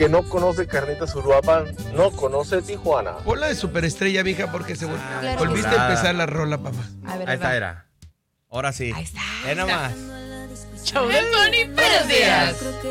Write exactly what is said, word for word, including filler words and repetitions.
que no conoce Carnitas Uruapan no conoce Tijuana. Ponla de superestrella, vieja, porque se vol- Claro. volviste a empezar la rola, papá. A ver, Ahí está, va. era. Ahora sí. Ahí está. Ve nomás. Show del Tony, buenos días.